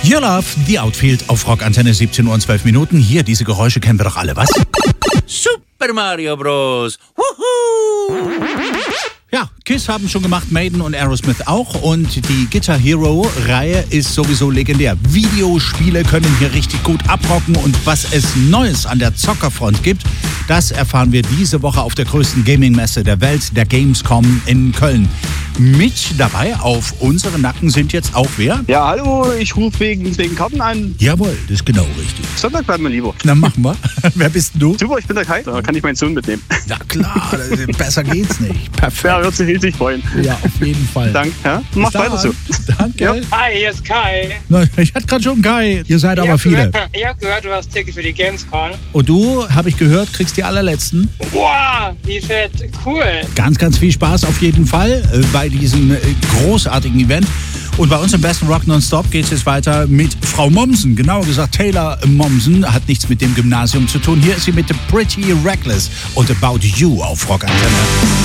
Your Love, The Outfield auf Rockantenne 17 Uhr und 12 Minuten. Hier, diese Geräusche kennen wir doch alle, was? Super Mario Bros. Wuhu! Ja, Kiss haben schon gemacht, Maiden und Aerosmith auch. Und die Guitar Hero-Reihe ist sowieso legendär. Videospiele können hier richtig gut abrocken. Und was es Neues an der Zockerfront gibt, das erfahren wir diese Woche auf der größten Gaming-Messe der Welt, der Gamescom in Köln. Mit dabei auf unseren Nacken sind jetzt auch wer? Ja, hallo, ich rufe wegen Karten an. Jawohl, das ist genau richtig. Sonntag bleiben wir lieber. Na, machen wir. Wer bist denn du? Super, ich bin der Kai. Da kann ich meinen Sohn mitnehmen. Na klar, besser geht's nicht. Perfekt. Ja, wird sich riesig freuen. Ja, auf jeden Fall. Danke. Ja? Mach weiter so. Danke. Ja. Hi, hier ist Kai. Na, ich hatte gerade schon Kai. Ihr seid aber viele. Ich hab gehört, du hast Ticket für die Gamescom. Und du, habe ich gehört, kriegst die allerletzten. Wow, wie fett. Cool. Ganz, ganz viel Spaß auf jeden Fall bei diesem großartigen Event. Und bei uns im besten Rock Nonstop geht es jetzt weiter mit Frau Mommsen. Genauer gesagt, Taylor Mommsen hat nichts mit dem Gymnasium zu tun. Hier ist sie mit The Pretty Reckless und About You auf Rockantenne.